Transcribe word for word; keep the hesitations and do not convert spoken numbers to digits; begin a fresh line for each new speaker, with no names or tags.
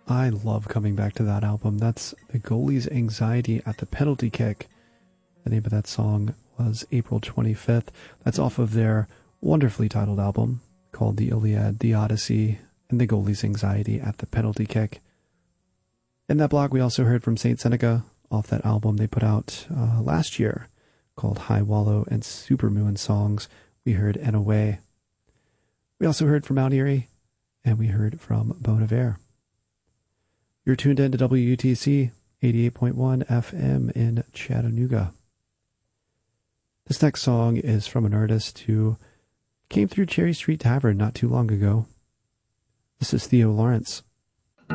I love coming back to that album. That's The Goalie's Anxiety at the Penalty Kick. The name of that song was April twenty-fifth. That's off of their wonderfully titled album called The Iliad, The Odyssey, and The Goalie's Anxiety at the Penalty Kick. In that block, we also heard from Saint Seneca off that album they put out uh, last year called High Wallow and Supermoon Songs. We heard And Away. We also heard from Mount Erie, and we heard from Bon Iver. You're tuned in to W U T C eighty-eight point one F M in Chattanooga. This next song is from an artist who came through Cherry Street Tavern not too long ago. This is Theo Lawrence.